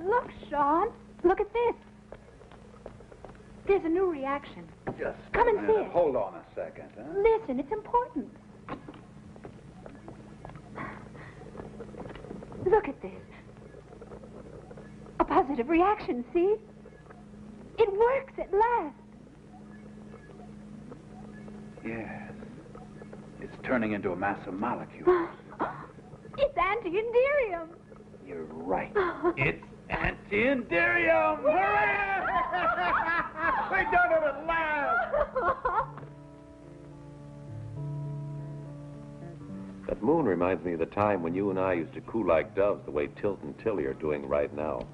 Look, Sean. Look at this. There's a new reaction. Just Come and a see minute. it. Hold on a second, huh? Listen, it's important. Look at this. A positive reaction, see? It works at last. Yes. It's turning into a mass of molecules. It's anti-inderium. You're right. It's anti-inderium! Hooray! We done it at last! That moon reminds me of the time when you and I used to coo like doves the way Tilt and Tilly are doing right now.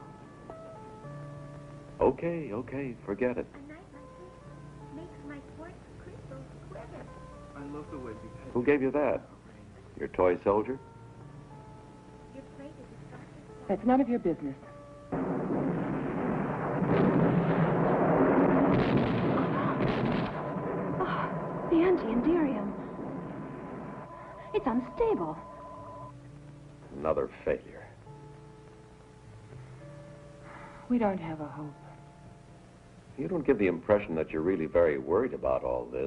Okay, forget it. A night like this makes my quartz crystals quiver. I love the way you had. Who gave you that? Your toy soldier? Your plate is a starter. That's none of your business. Oh, the anti-inderium. It's unstable. Another failure. We don't have a hope. You don't give the impression that you're really very worried about all this.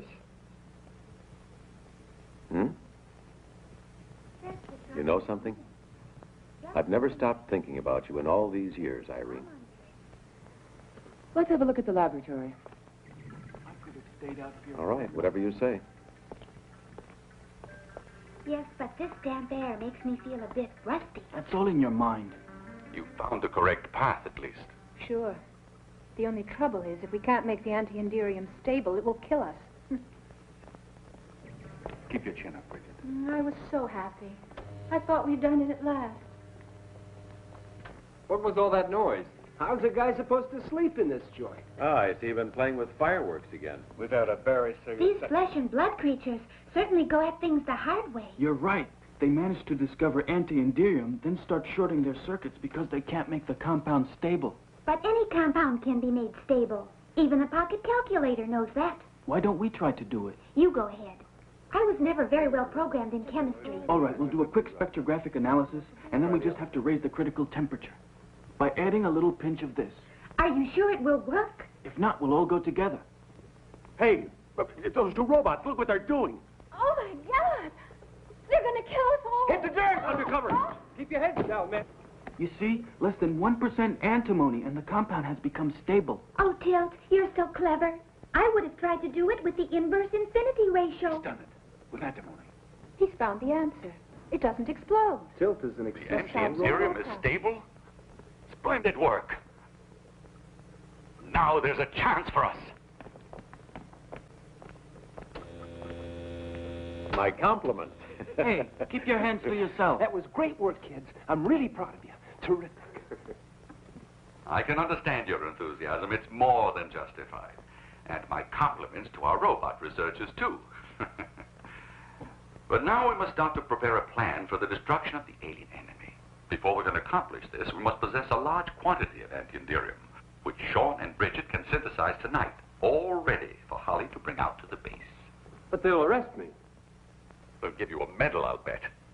You know something? I've never stopped thinking about you in all these years, Irene. Let's have a look at the laboratory. I could have stayed out here. All right, whatever you say. Yes, but this damp air makes me feel a bit rusty. That's all in your mind. You found the correct path, at least. Sure. The only trouble is, if we can't make the anti-inderium stable, it will kill us. Keep your chin up, Bridget. I was so happy. I thought we'd done it at last. What was all that noise? How's a guy supposed to sleep in this joint? I see you've been playing with fireworks again. Without a very These flesh and blood creatures certainly go at things the hard way. You're right. They managed to discover anti-inderium, then start shorting their circuits because they can't make the compound stable. But any compound can be made stable. Even a pocket calculator knows that. Why don't we try to do it? You go ahead. I was never very well programmed in chemistry. All right, we'll do a quick spectrographic analysis, and then we just have to raise the critical temperature by adding a little pinch of this. Are you sure it will work? If not, we'll all go together. Hey, those two robots, look what they're doing. Oh, my God! They're going to kill us all! Hit the dirt! Undercover! Keep your heads down, man. You see, less than 1% antimony, and the compound has become stable. Oh, Tilt, you're so clever. I would have tried to do it with the inverse infinity ratio. He's done it. With antimony. He's found the answer. It doesn't explode. Tilt is an The exception. anti-inderium is stable? Splendid work. Now there's a chance for us. My compliments. Hey, keep your hands to yourself. That was great work, kids. I'm really proud of you. Terrific. I can understand your enthusiasm. It's more than justified. And my compliments to our robot researchers, too. But now we must start to prepare a plan for the destruction of the alien enemy. Before we can accomplish this, we must possess a large quantity of anti-inderium, which Sean and Bridget can synthesize tonight, all ready for Holly to bring out to the base. But they'll arrest me. They'll give you a medal, I'll bet.